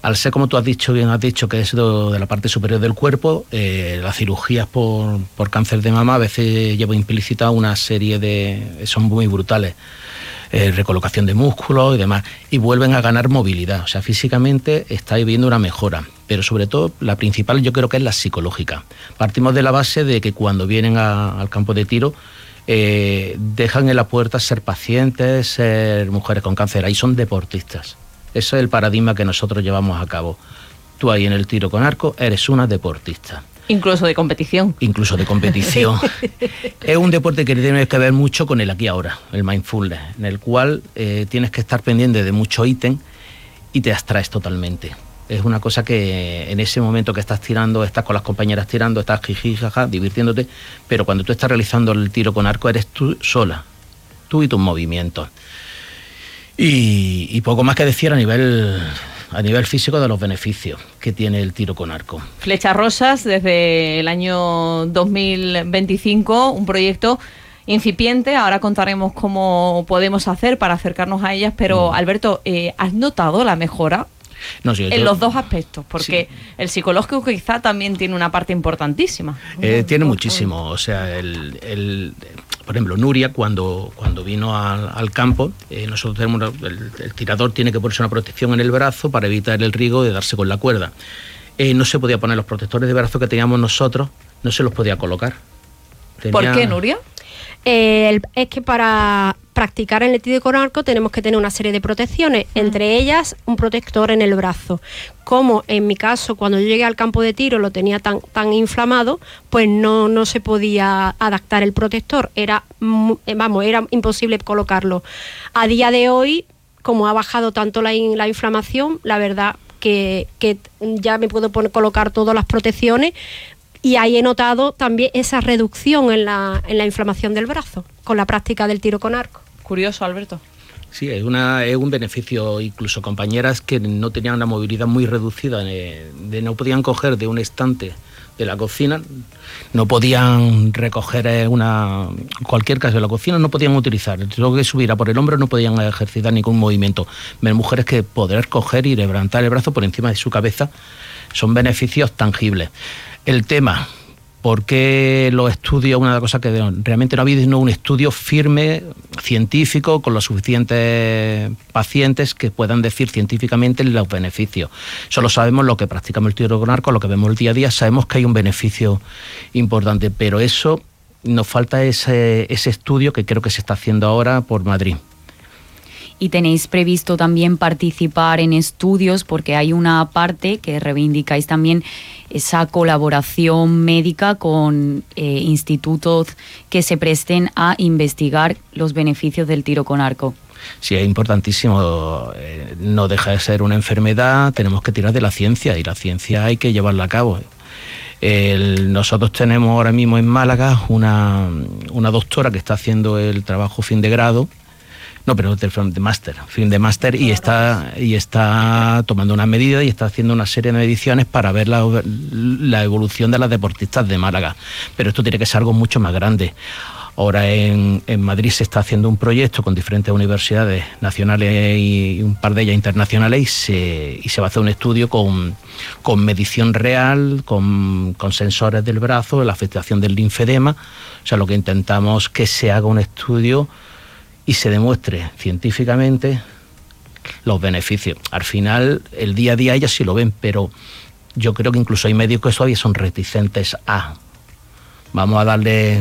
Al ser, como tú bien has dicho, que es de la parte superior del cuerpo, las cirugías por cáncer de mama a veces llevan implícita una serie son muy brutales. Recolocación de músculos y demás, y vuelven a ganar movilidad. O sea, físicamente está viendo una mejora, pero sobre todo la principal yo creo que es la psicológica. Partimos de la base de que cuando vienen al campo de tiro dejan en la puerta ser pacientes, ser mujeres con cáncer, ahí son deportistas. Ese es el paradigma que nosotros llevamos a cabo. Tú ahí en el tiro con arco eres una deportista. Incluso de competición. Incluso de competición. Es un deporte que tiene que ver mucho con el aquí y ahora, el mindfulness, en el cual tienes que estar pendiente de muchos ítems y te abstraes totalmente. Es una cosa que en ese momento que estás tirando, estás con las compañeras tirando, estás jiji, jaja, divirtiéndote, pero cuando tú estás realizando el tiro con arco eres tú sola, tú y tus movimientos. Y poco más que decir a nivel físico de los beneficios que tiene el tiro con arco. Flechas Rosas, desde el año 2025, un proyecto incipiente. Ahora contaremos cómo podemos hacer para acercarnos a ellas, pero Alberto, ¿has notado la mejora? No, sí, en los dos aspectos, porque sí, el psicológico quizá también tiene una parte importantísima. Tiene muchísimo, o sea, por ejemplo, Nuria, cuando vino al campo, nosotros tenemos el tirador tiene que ponerse una protección en el brazo para evitar el riesgo de darse con la cuerda. No se podía poner los protectores de brazo que teníamos nosotros, no se los podía colocar. ¿Por qué, Nuria? Es que para practicar el tiro con arco tenemos que tener una serie de protecciones, entre ellas un protector en el brazo. Como en mi caso, cuando yo llegué al campo de tiro lo tenía tan inflamado, pues no se podía adaptar el protector, era imposible colocarlo. A día de hoy, como ha bajado tanto la inflamación, la verdad que ya me puedo colocar todas las protecciones. Y ahí he notado también esa reducción en la inflamación del brazo con la práctica del tiro con arco. Curioso, Alberto. Sí, es un beneficio. Incluso compañeras que no tenían la movilidad muy reducida, no podían coger de un estante de la cocina, no podían recoger cualquier caso de la cocina, no podían utilizar. Lo que subiera por el hombro no podían ejercitar ningún movimiento. Ver mujeres que poder coger y levantar el brazo por encima de su cabeza son beneficios tangibles. El tema, ¿por qué los estudios? Una cosa que realmente no ha habido un estudio firme, científico, con los suficientes pacientes que puedan decir científicamente los beneficios. Solo sabemos lo que practicamos el tiro con arco, lo que vemos el día a día, sabemos que hay un beneficio importante, pero eso nos falta ese estudio que creo que se está haciendo ahora por Madrid. Y tenéis previsto también participar en estudios, porque hay una parte que reivindicáis también esa colaboración médica con institutos que se presten a investigar los beneficios del tiro con arco. Sí, es importantísimo. No deja de ser una enfermedad, tenemos que tirar de la ciencia y la ciencia hay que llevarla a cabo. Nosotros tenemos ahora mismo en Málaga una doctora que está haciendo el trabajo fin de grado. No, pero fin de máster, y está tomando unas medidas y está haciendo una serie de mediciones para ver la evolución de las deportistas de Málaga. Pero esto tiene que ser algo mucho más grande. Ahora en Madrid se está haciendo un proyecto con diferentes universidades nacionales y un par de ellas internacionales y se va a hacer un estudio con medición real, con sensores del brazo, la afectación del linfedema. O sea, lo que intentamos es que se haga un estudio y se demuestre científicamente los beneficios. Al final, el día a día ellas sí lo ven, pero yo creo que incluso hay médicos que todavía son reticentes vamos a darle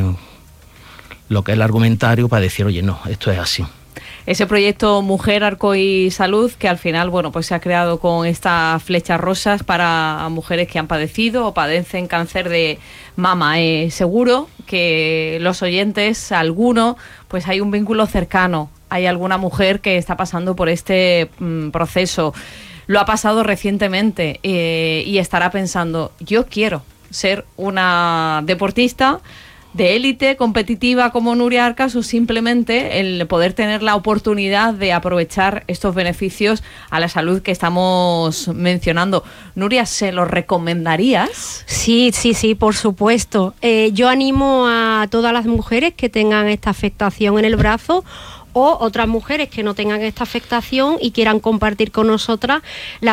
lo que es el argumentario para decir, oye, no, esto es así. Ese proyecto Mujer, Arco y Salud, que al final, pues se ha creado con estas flechas rosas para mujeres que han padecido o padecen cáncer de mama. Seguro que los oyentes, alguno, pues hay un vínculo cercano. Hay alguna mujer que está pasando por este proceso. Lo ha pasado recientemente y estará pensando, yo quiero ser una deportista de élite, competitiva como Nuria Arcas, o simplemente el poder tener la oportunidad de aprovechar estos beneficios a la salud que estamos mencionando. Nuria, ¿se los recomendarías? Sí, por supuesto. Yo animo a todas las mujeres que tengan esta afectación en el brazo o otras mujeres que no tengan esta afectación y quieran compartir con nosotras la